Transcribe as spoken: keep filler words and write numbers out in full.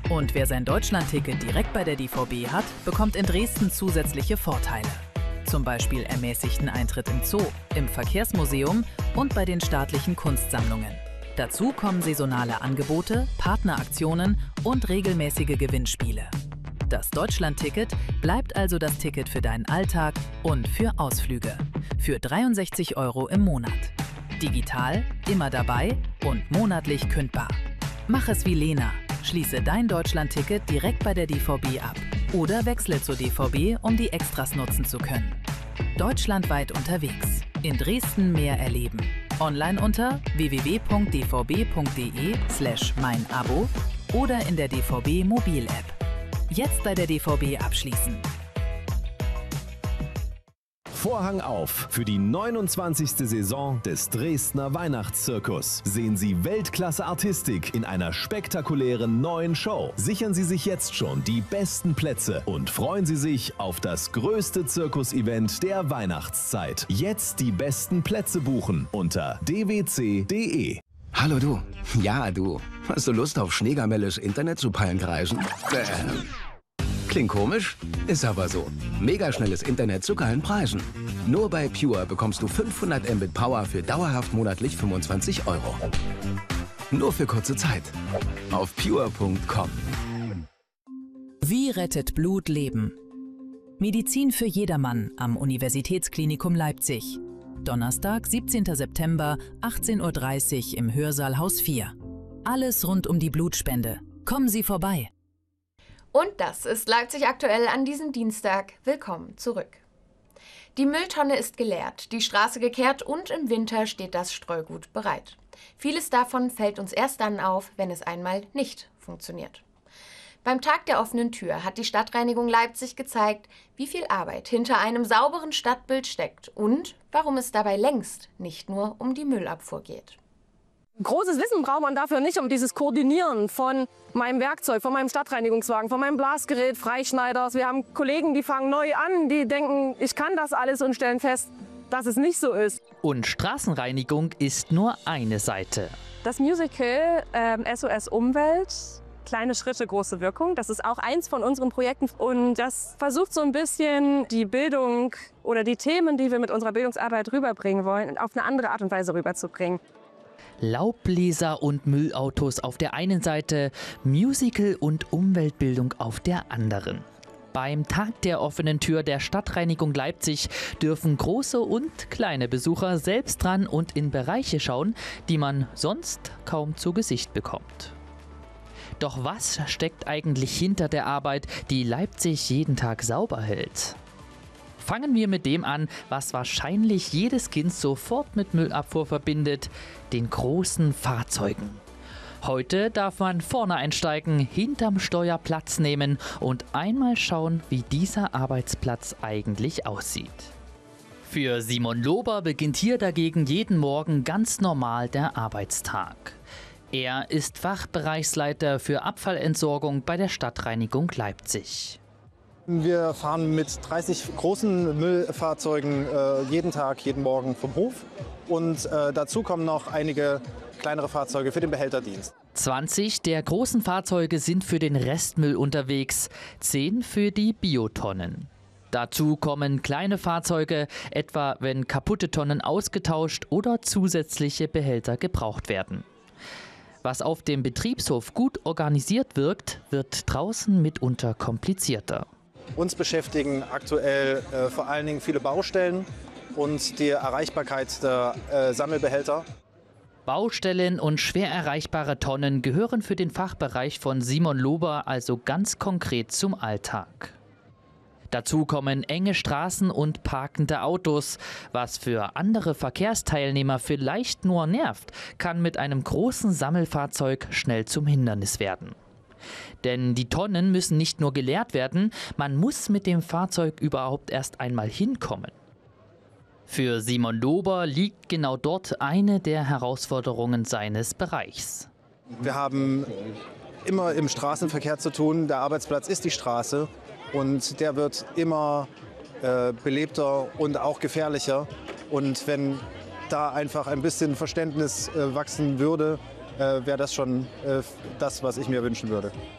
Und wer sein Deutschlandticket direkt bei der D V B hat, bekommt in Dresden zusätzliche Vorteile. Zum Beispiel ermäßigten Eintritt im Zoo, im Verkehrsmuseum und bei den staatlichen Kunstsammlungen. Dazu kommen saisonale Angebote, Partneraktionen und regelmäßige Gewinnspiele. Das Deutschlandticket bleibt also das Ticket für deinen Alltag und für Ausflüge. Für dreiundsechzig Euro im Monat. Digital, immer dabei und monatlich kündbar. Mach es wie Lena. Schließe dein Deutschlandticket direkt bei der D V B ab. Oder wechsle zur D V B, um die Extras nutzen zu können. Deutschlandweit unterwegs. In Dresden mehr erleben. Online unter w w w punkt d v b punkt d e slash mein Abo oder in der D V B Mobil-App. Jetzt bei der D V B abschließen. Vorhang auf für die neunundzwanzigste Saison des Dresdner Weihnachtszirkus. Sehen Sie Weltklasse-Artistik in einer spektakulären neuen Show. Sichern Sie sich jetzt schon die besten Plätze und freuen Sie sich auf das größte Zirkus-Event der Weihnachtszeit. Jetzt die besten Plätze buchen unter d w c punkt d e. Hallo du. Ja, du. Hast du Lust auf schneegamelles Internet zu Pallenkreisen? Äh. Klingt komisch, ist aber so. Megaschnelles Internet zu geilen Preisen. Nur bei Pure bekommst du fünfhundert Mbit Power für dauerhaft monatlich fünfundzwanzig Euro. Nur für kurze Zeit. Auf pure punkt com. Wie rettet Blut Leben? Medizin für jedermann am Universitätsklinikum Leipzig. Donnerstag, siebzehnten September, achtzehn Uhr dreißig im Hörsaal Haus vier. Alles rund um die Blutspende. Kommen Sie vorbei. Und das ist Leipzig aktuell an diesem Dienstag. Willkommen zurück. Die Mülltonne ist geleert, die Straße gekehrt und im Winter steht das Streugut bereit. Vieles davon fällt uns erst dann auf, wenn es einmal nicht funktioniert. Beim Tag der offenen Tür hat die Stadtreinigung Leipzig gezeigt, wie viel Arbeit hinter einem sauberen Stadtbild steckt und warum es dabei längst nicht nur um die Müllabfuhr geht. Großes Wissen braucht man dafür nicht, um dieses Koordinieren von meinem Werkzeug, von meinem Stadtreinigungswagen, von meinem Blasgerät, Freischneiders. Wir haben Kollegen, die fangen neu an, die denken, ich kann das alles und stellen fest, dass es nicht so ist. Und Straßenreinigung ist nur eine Seite. Das Musical ähm, S O S Umwelt, kleine Schritte, große Wirkung, das ist auch eins von unseren Projekten. Und das versucht so ein bisschen die Bildung oder die Themen, die wir mit unserer Bildungsarbeit rüberbringen wollen, auf eine andere Art und Weise rüberzubringen. Laubbläser und Müllautos auf der einen Seite, Musical und Umweltbildung auf der anderen. Beim Tag der offenen Tür der Stadtreinigung Leipzig dürfen große und kleine Besucher selbst dran und in Bereiche schauen, die man sonst kaum zu Gesicht bekommt. Doch was steckt eigentlich hinter der Arbeit, die Leipzig jeden Tag sauber hält? Fangen wir mit dem an, was wahrscheinlich jedes Kind sofort mit Müllabfuhr verbindet, den großen Fahrzeugen. Heute darf man vorne einsteigen, hinterm Steuer Platz nehmen und einmal schauen, wie dieser Arbeitsplatz eigentlich aussieht. Für Simon Lober beginnt hier dagegen jeden Morgen ganz normal der Arbeitstag. Er ist Fachbereichsleiter für Abfallentsorgung bei der Stadtreinigung Leipzig. Wir fahren mit dreißig großen Müllfahrzeugen äh, jeden Tag, jeden Morgen vom Hof. Und äh, dazu kommen noch einige kleinere Fahrzeuge für den Behälterdienst. zwanzig der großen Fahrzeuge sind für den Restmüll unterwegs, zehn für die Biotonnen. Dazu kommen kleine Fahrzeuge, etwa wenn kaputte Tonnen ausgetauscht oder zusätzliche Behälter gebraucht werden. Was auf dem Betriebshof gut organisiert wirkt, wird draußen mitunter komplizierter. Uns beschäftigen aktuell äh, vor allen Dingen viele Baustellen und die Erreichbarkeit der äh, Sammelbehälter. Baustellen und schwer erreichbare Tonnen gehören für den Fachbereich von Simon Lober also ganz konkret zum Alltag. Dazu kommen enge Straßen und parkende Autos. Was für andere Verkehrsteilnehmer vielleicht nur nervt, kann mit einem großen Sammelfahrzeug schnell zum Hindernis werden. Denn die Tonnen müssen nicht nur geleert werden, man muss mit dem Fahrzeug überhaupt erst einmal hinkommen. Für Simon Lober liegt genau dort eine der Herausforderungen seines Bereichs. Wir haben immer im Straßenverkehr zu tun. Der Arbeitsplatz ist die Straße und der wird immer äh, belebter und auch gefährlicher. Und wenn da einfach ein bisschen Verständnis äh, wachsen würde, äh, wäre das schon äh, das, was ich mir wünschen würde.